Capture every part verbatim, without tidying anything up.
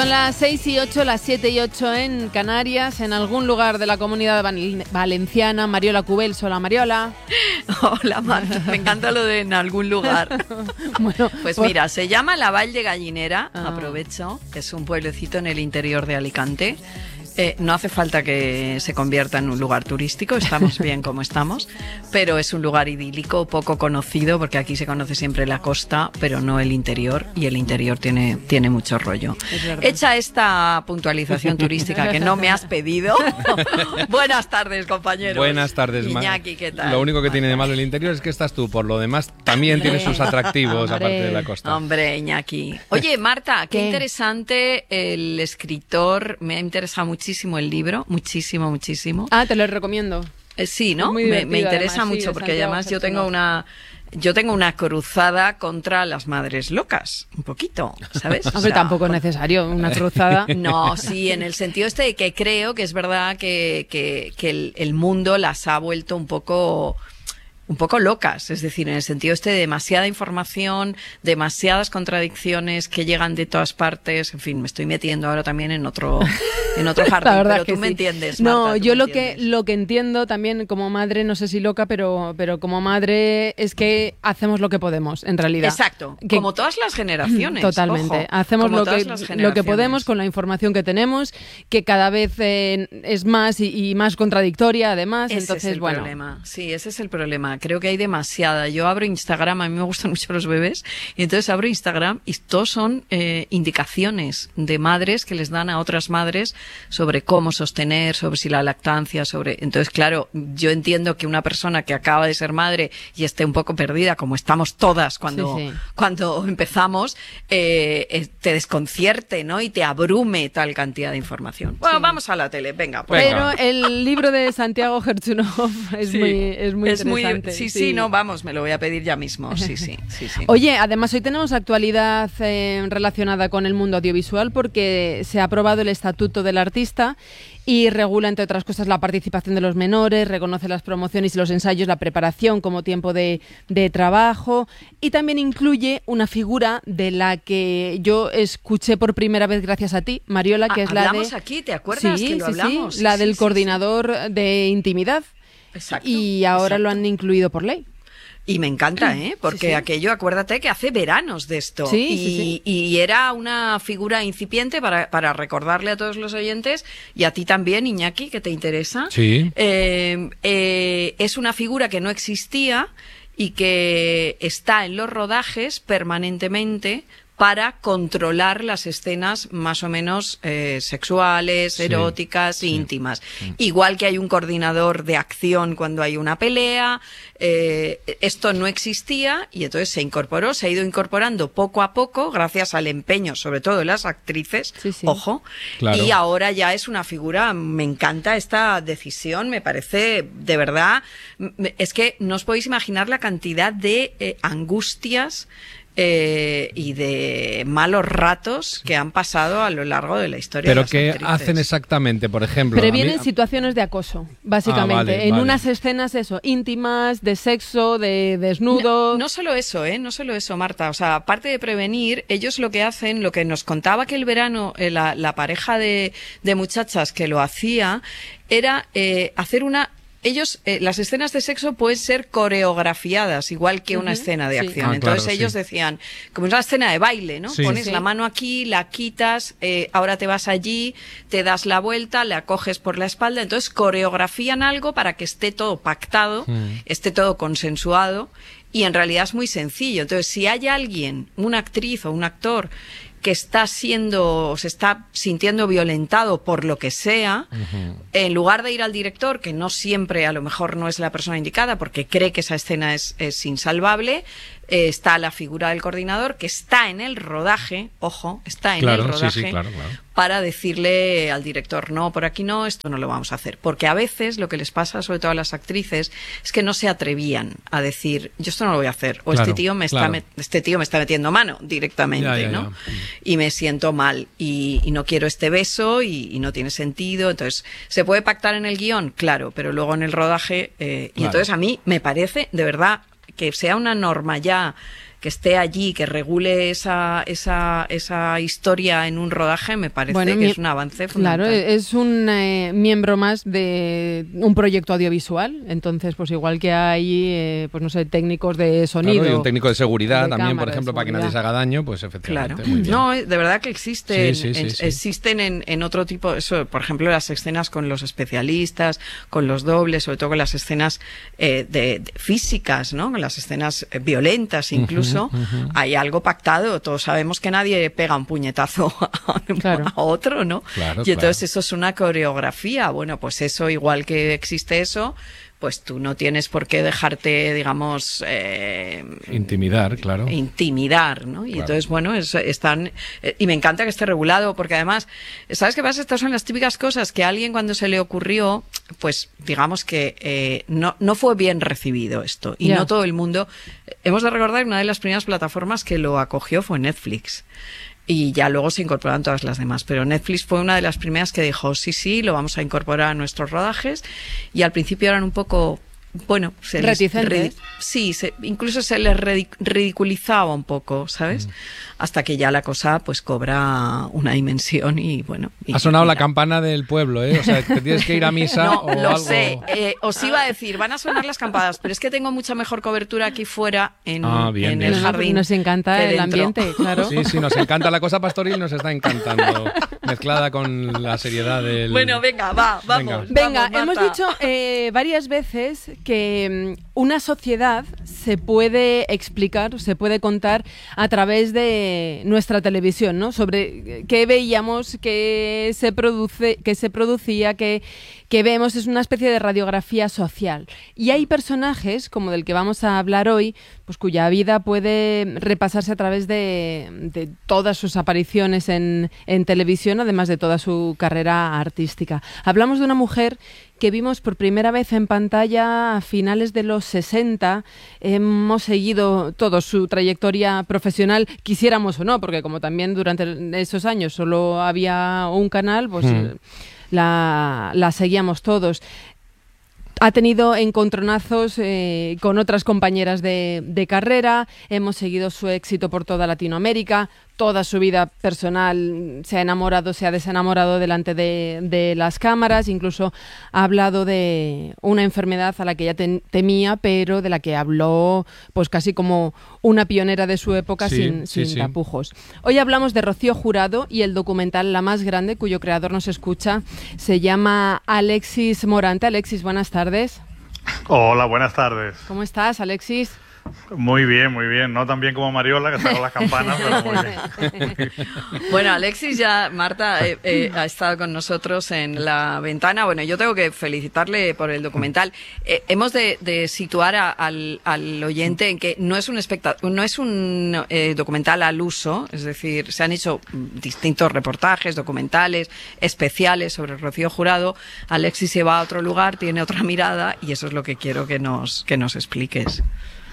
Son las seis y ocho, las siete y ocho en Canarias, en algún lugar de la Comunidad Valenciana. Mariola Cubels, hola Mariola. Hola Marta, me encanta lo de en algún lugar. Bueno, pues por... mira, se llama La Vall de Gallinera, ah. aprovecho, que es un pueblecito en el interior de Alicante. Eh, no hace falta que se convierta en un lugar turístico, estamos bien como estamos, pero es un lugar idílico, poco conocido, porque aquí se conoce siempre la costa, pero no el interior, y el interior tiene, tiene mucho rollo. Hecha esta puntualización turística que no me has pedido, buenas tardes, compañeros. Buenas tardes, Iñaki, ¿qué tal? Lo único que tiene de malo el interior es que estás tú, por lo demás también Hombre. tiene sus atractivos, Hombre. aparte de la costa. Hombre, Iñaki. Oye, Marta, qué, qué interesante el escritor, me ha interesado mucho muchísimo el libro, muchísimo, muchísimo. Ah, te lo recomiendo. Eh, sí, ¿no? Me, me interesa además, mucho sí, porque además yo tengo una yo tengo una cruzada contra las madres locas, un poquito, ¿sabes? Hombre, o sea, tampoco es necesario una cruzada. No, sí, en el sentido este de que creo que es verdad que, que, que el, el mundo las ha vuelto un poco... un poco locas, es decir, en el sentido este de demasiada información, demasiadas contradicciones que llegan de todas partes, en fin, me estoy metiendo ahora también en otro en otro jardín, pero tú me sí. entiendes, Marta. No, yo lo entiendes. que lo que entiendo también como madre, no sé si loca, pero pero como madre es que hacemos lo que podemos, en realidad. Exacto, que, como todas las generaciones. Totalmente, ojo, hacemos lo que lo que podemos con la información que tenemos, que cada vez eh, es más y, y más contradictoria, además, ese entonces es el bueno. problema. Sí, ese es el problema. Creo que hay demasiada. Yo abro Instagram, a mí me gustan mucho los bebés, y entonces abro Instagram y todos son eh, indicaciones de madres que les dan a otras madres sobre cómo sostener, sobre si la lactancia, sobre... Entonces, claro, yo entiendo que una persona que acaba de ser madre y esté un poco perdida, como estamos todas cuando, sí, sí. cuando empezamos, eh, te desconcierte, ¿no? Y te abrume tal cantidad de información. Bueno, sí. vamos a la tele, venga. Pues. Pero el libro de Santiago Gerchunov es, sí. muy, es muy es interesante. Muy, sí, sí, sí, no, vamos, me lo voy a pedir ya mismo. Sí, sí, sí, sí. Oye, además hoy tenemos actualidad eh, relacionada con el mundo audiovisual porque se ha aprobado el Estatuto del Artista y regula, entre otras cosas, la participación de los menores, reconoce las promociones y los ensayos, la preparación como tiempo de, de trabajo, y también incluye una figura de la que yo escuché por primera vez gracias a ti, Mariola, que ah, es la de... Hablamos aquí, ¿te acuerdas sí, que lo sí, hablamos? Sí, la sí, del sí, coordinador sí. de intimidad. Exacto. Y ahora exacto. lo han incluido por ley. Y me encanta, ¿eh? Porque sí, sí. aquello, acuérdate que hace veranos de esto. Sí, y, sí, sí. y era una figura incipiente para, para recordarle a todos los oyentes, y a ti también, Iñaki, que te interesa. Sí. Eh, eh, es una figura que no existía y que está en los rodajes permanentemente para controlar las escenas más o menos eh, sexuales, sí, eróticas sí. e íntimas. Sí. Igual que hay un coordinador de acción cuando hay una pelea, eh, esto no existía y entonces se incorporó, se ha ido incorporando poco a poco gracias al empeño, sobre todo de las actrices, sí, sí. ojo, claro. y ahora ya es una figura, me encanta esta decisión, me parece, de verdad, es que no os podéis imaginar la cantidad de eh, angustias Eh, y de malos ratos que han pasado a lo largo de la historia. ¿Pero de las qué actrices. hacen exactamente, por ejemplo? Previenen mí... situaciones de acoso, básicamente. Ah, vale, en vale. unas escenas, eso, íntimas, de sexo, de desnudo... No, no solo eso, ¿eh? No solo eso, Marta. O sea, aparte de prevenir, ellos lo que hacen, lo que nos contaba que el verano, eh, la, la pareja de, de muchachas que lo hacía, era eh, hacer una... Ellos, eh, las escenas de sexo pueden ser coreografiadas, igual que una uh-huh. escena de sí. acción. Ah, Entonces claro, ellos sí. decían, como es una escena de baile, ¿no? Sí. Pones sí. la mano aquí, la quitas, eh, ahora te vas allí, te das la vuelta, la coges por la espalda. Entonces coreografían algo para que esté todo pactado, mm. esté todo consensuado, y en realidad es muy sencillo. Entonces, si hay alguien, una actriz o un actor, que está siendo, se está sintiendo violentado por lo que sea, uh-huh. en lugar de ir al director, que no siempre a lo mejor no es la persona indicada porque cree que esa escena es, es insalvable, eh, está la figura del coordinador que está en el rodaje, ojo, está en claro, el rodaje, sí, sí, claro, claro. para decirle al director, no, por aquí no, esto no lo vamos a hacer. Porque a veces lo que les pasa, sobre todo a las actrices, es que no se atrevían a decir, yo esto no lo voy a hacer, o claro, este tío me claro. está met- este tío me está metiendo mano directamente, ya, ya, ¿no? Ya. Y me siento mal, y, y no quiero este beso, y, y no tiene sentido. Entonces, ¿se puede pactar en el guión? Claro, pero luego en el rodaje, eh, y claro. entonces a mí me parece, de verdad, que sea una norma ya que esté allí, que regule esa, esa, esa historia en un rodaje, me parece bueno, que mi, es un avance fundamental. Claro, es un eh, miembro más de un proyecto audiovisual, entonces pues igual que hay, eh, pues no sé, técnicos de sonido. Claro, y un técnico de seguridad de también, cámara, por ejemplo, para que nadie se haga daño, pues efectivamente. Claro. Muy bien. No, de verdad que existen, sí, sí, sí, en, sí. existen en, en otro tipo, eso, por ejemplo, las escenas con los especialistas, con los dobles, sobre todo con las escenas eh, de, de físicas, ¿no? Con las escenas eh, violentas incluso, uh-huh, uh-huh. hay algo pactado. Todos sabemos que nadie pega un puñetazo a, claro. a otro, ¿no? Claro, y entonces claro. eso es una coreografía. Bueno, pues eso, igual que existe eso, pues tú no tienes por qué dejarte, digamos... Eh, intimidar, claro. Intimidar, ¿no? Y claro. entonces, bueno, es, están... Eh, y me encanta que esté regulado, porque además, ¿sabes qué pasa? Estas son las típicas cosas que a alguien cuando se le ocurrió, pues digamos que eh, no, no fue bien recibido esto. Y yeah. no todo el mundo... Hemos de recordar que una de las primeras plataformas que lo acogió fue Netflix. Y ya luego se incorporaron todas las demás. Pero Netflix fue una de las primeras que dijo, sí, sí, lo vamos a incorporar a nuestros rodajes. Y al principio eran un poco, bueno... Se reticentes. Sí, se, incluso se les ridiculizaba un poco, ¿sabes? Mm. Hasta que ya la cosa pues cobra una dimensión y bueno... Y, ha sonado y la campana del pueblo, ¿eh? O sea, te tienes que ir a misa no, o lo algo... sé. Eh, os iba a decir, van a sonar las campanas, pero es que tengo mucha mejor cobertura aquí fuera en, ah, bien, en bien. el jardín. Nos encanta el ambiente, claro. Sí, sí, nos encanta la cosa pastoril, nos está encantando. Mezclada con la seriedad del... Bueno, venga, va, vamos. Venga, vamos, hemos dicho eh, varias veces que una sociedad se puede explicar, se puede contar a través de nuestra televisión, ¿no? Sobre qué veíamos, qué se produce, qué se producía, qué, qué vemos, es una especie de radiografía social. Y hay personajes, como del que vamos a hablar hoy, pues cuya vida puede repasarse a través de, de todas sus apariciones en, en televisión, además de toda su carrera artística. Hablamos de una mujer que vimos por primera vez en pantalla a finales de los sesenta. Hemos seguido toda su trayectoria profesional, quisiéramos o no, porque como también durante esos años solo había un canal, pues mm. la, la seguíamos todos. Ha tenido encontronazos eh, con otras compañeras de, de carrera, hemos seguido su éxito por toda Latinoamérica, toda su vida personal se ha enamorado, se ha desenamorado delante de, de las cámaras, incluso ha hablado de una enfermedad a la que ella te, temía, pero de la que habló pues casi como una pionera de su época, sí, sin, sí, sin sí. tapujos. Hoy hablamos de Rocío Jurado y el documental La Más Grande, cuyo creador nos escucha, se llama Alexis Morante. Alexis, buenas tardes. Hola, buenas tardes. ¿Cómo estás, Alexis? Muy bien, muy bien. No tan bien como Mariola, que está con las campanas, pero muy bien. Bueno, Alexis ya, Marta, eh, eh, ha estado con nosotros en La Ventana. Bueno, yo tengo que felicitarle por el documental. Eh, hemos de, de situar a, al, al oyente en que no es un especta- no es un eh, documental al uso, es decir, se han hecho distintos reportajes, documentales, especiales sobre Rocío Jurado. Alexis se va a otro lugar, tiene otra mirada y eso es lo que quiero que nos, que nos expliques.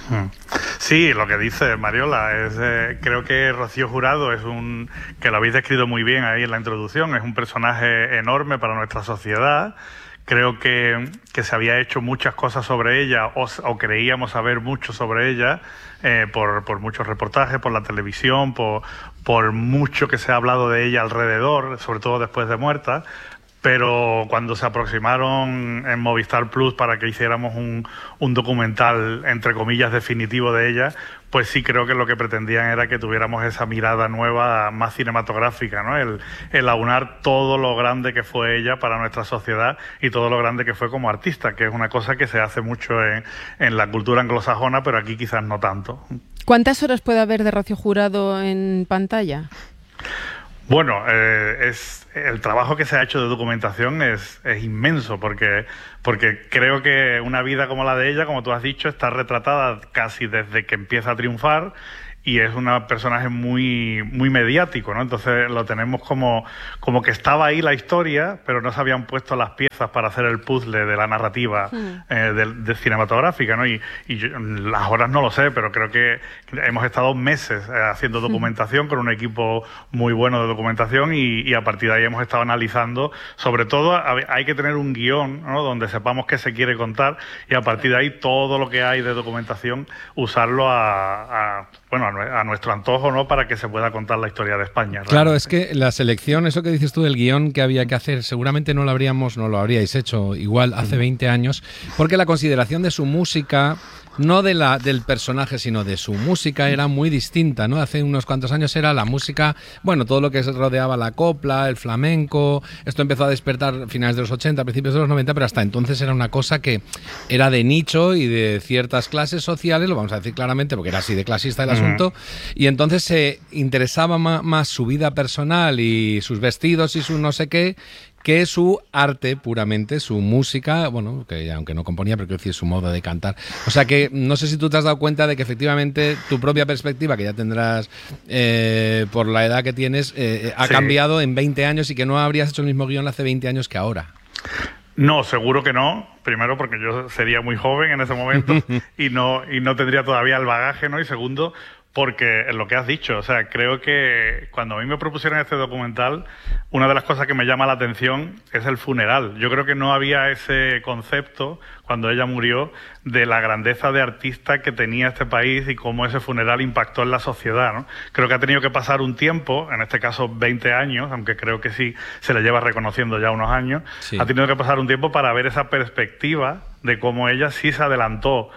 Sí, lo que dice Mariola es, eh, creo que Rocío Jurado es un, que lo habéis descrito muy bien ahí en la introducción, es un personaje enorme para nuestra sociedad. Creo que, que se había hecho muchas cosas sobre ella o, o creíamos saber mucho sobre ella eh, por, por muchos reportajes, por la televisión, por, por mucho que se ha hablado de ella alrededor, sobre todo después de muerta. Pero cuando se aproximaron en Movistar Plus para que hiciéramos un, un documental, entre comillas, definitivo de ella, pues sí creo que lo que pretendían era que tuviéramos esa mirada nueva, más cinematográfica, ¿no? El, el aunar todo lo grande que fue ella para nuestra sociedad y todo lo grande que fue como artista, que es una cosa que se hace mucho en, en la cultura anglosajona, pero aquí quizás no tanto. ¿Cuántas horas puede haber de Rocío Jurado en pantalla? Bueno, eh, es el trabajo que se ha hecho de documentación es, es inmenso porque, porque creo que una vida como la de ella, como tú has dicho, está retratada casi desde que empieza a triunfar y es un personaje muy, muy mediático, ¿no? Entonces lo tenemos como, como que estaba ahí la historia, pero no se habían puesto las piezas para hacer el puzzle de la narrativa mm. eh, de, de cinematográfica, ¿no? Y, y yo, las horas no lo sé, pero creo que hemos estado meses eh, haciendo documentación mm. con un equipo muy bueno de documentación y, y a partir de ahí hemos estado analizando. Sobre todo hay que tener un guión, ¿no? Donde sepamos qué se quiere contar y a partir de ahí todo lo que hay de documentación usarlo a... a bueno, a nuestro antojo, ¿no? Para que se pueda contar la historia de España. Claro, es que la selección, eso que dices tú del guión que había que hacer, seguramente no lo habríamos, no lo habríais hecho igual hace veinte años, porque la consideración de su música, no de la del personaje, sino de su música, era muy distinta, ¿no? Hace unos cuantos años era la música, bueno, todo lo que se rodeaba la copla, el flamenco, esto empezó a despertar a finales de los ochenta, principios de los noventa, pero hasta entonces era una cosa que era de nicho y de ciertas clases sociales, lo vamos a decir claramente, porque era así de clasista el asunto, y entonces se interesaba más, más su vida personal y sus vestidos y su no sé qué, que su arte puramente, su música, bueno, que aunque no componía, pero quiero decir su modo de cantar. O sea que no sé si tú te has dado cuenta de que efectivamente tu propia perspectiva, que ya tendrás eh, por la edad que tienes, eh, ha sí. cambiado en veinte años y que no habrías hecho el mismo guión hace veinte años que ahora. No, seguro que no. Primero porque yo sería muy joven en ese momento y no y no tendría todavía el bagaje, ¿no? Y segundo, porque es lo que has dicho, o sea, creo que cuando a mí me propusieron este documental, una de las cosas que me llama la atención es el funeral. Yo creo que no había ese concepto, cuando ella murió, de la grandeza de artista que tenía este país y cómo ese funeral impactó en la sociedad, ¿no? Creo que ha tenido que pasar un tiempo, en este caso veinte años, aunque creo que sí se le lleva reconociendo ya unos años, sí. ha tenido que pasar un tiempo para ver esa perspectiva de cómo ella sí se adelantó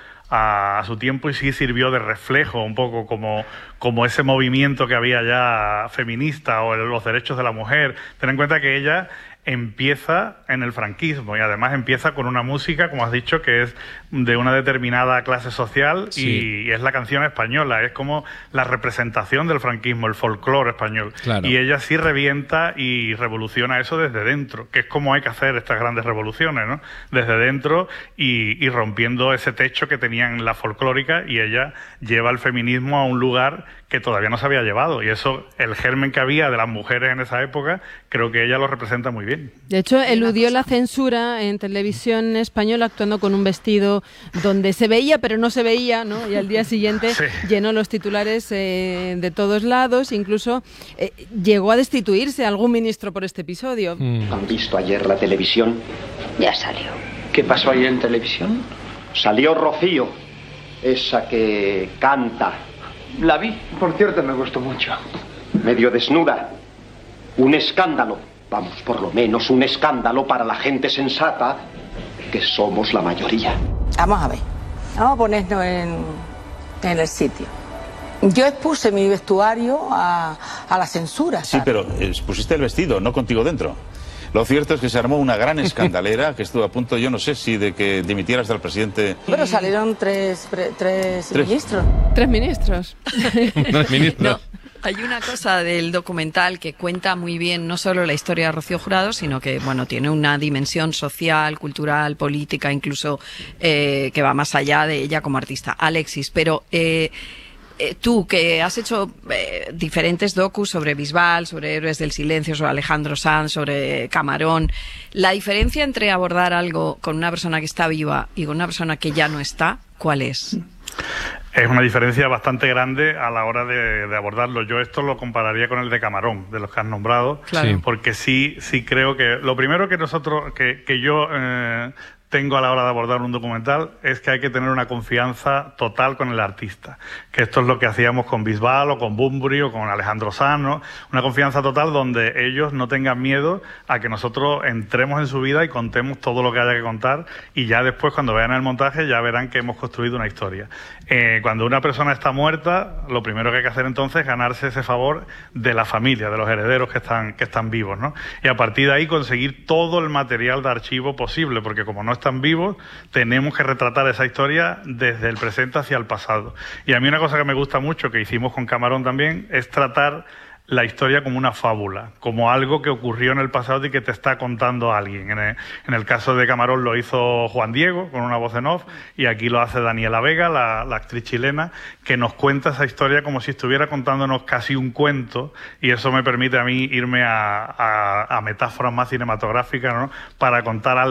a su tiempo y sí sirvió de reflejo un poco como, como ese movimiento que había ya feminista o los derechos de la mujer. Ten en cuenta que ella empieza en el franquismo y además empieza con una música, como has dicho, que es de una determinada clase social sí. y es la canción española, es como la representación del franquismo, el folclore español. Claro. Y ella sí revienta y revoluciona eso desde dentro, que es como hay que hacer estas grandes revoluciones, ¿no? Desde dentro y, y rompiendo ese techo que tenían la folclórica, y ella lleva el feminismo a un lugar que todavía no se había llevado, y eso, el germen que había de las mujeres en esa época, creo que ella lo representa muy bien. De hecho, eludió la censura en televisión española actuando con un vestido donde se veía pero no se veía, ¿no? Y al día siguiente sí. llenó los titulares eh, de todos lados, incluso eh, llegó a destituirse algún ministro por este episodio. Mm. ¿Han visto ayer la televisión? Ya salió. ¿Qué pasó ayer en televisión? Salió Rocío, esa que canta. La vi, por cierto, me gustó mucho. Medio desnuda. Un escándalo. Vamos, por lo menos un escándalo para la gente sensata, que somos la mayoría. Vamos a ver. Vamos a ponernos en, en el sitio. Yo expuse mi vestuario a, a la censura, ¿sabes? Sí, pero expusiste el vestido, no contigo dentro. Lo cierto es que se armó una gran escandalera que estuvo a punto, yo no sé si de que dimitieras del presidente. Pero salieron tres, tres, tres ministros. Tres ministros. Tres ministros. No. Hay una cosa del documental que cuenta muy bien no solo la historia de Rocío Jurado, sino que, bueno, tiene una dimensión social, cultural, política, incluso eh, que va más allá de ella como artista. Alexis, pero eh, eh, tú que has hecho eh, diferentes docus sobre Bisbal, sobre Héroes del Silencio, sobre Alejandro Sanz, sobre Camarón, la diferencia entre abordar algo con una persona que está viva y con una persona que ya no está, ¿cuál es? Es una diferencia bastante grande a la hora de, de abordarlo. Yo esto lo compararía con el de Camarón, de los que has nombrado, claro. porque sí, sí creo que lo primero que nosotros, que, que yo eh, tengo a la hora de abordar un documental es que hay que tener una confianza total con el artista, que esto es lo que hacíamos con Bisbal o con Bunbury o con Alejandro Sanz, ¿no? Una confianza total donde ellos no tengan miedo a que nosotros entremos en su vida y contemos todo lo que haya que contar, y ya después cuando vean el montaje ya verán que hemos construido una historia. Eh, cuando una persona está muerta, lo primero que hay que hacer entonces es ganarse ese favor de la familia, de los herederos que están, que están vivos, ¿no? Y a partir de ahí conseguir todo el material de archivo posible, porque como no están vivos, tenemos que retratar esa historia desde el presente hacia el pasado. Y a mí una cosa que me gusta mucho, que hicimos con Camarón también, es tratar la historia como una fábula, como algo que ocurrió en el pasado y que te está contando alguien. En el, en el caso de Camarón lo hizo Juan Diego, con una voz en off, y aquí lo hace Daniela Vega, la, la actriz chilena, que nos cuenta esa historia como si estuviera contándonos casi un cuento, y eso me permite a mí irme a, a, a metáforas más cinematográficas, ¿no? Para contar algo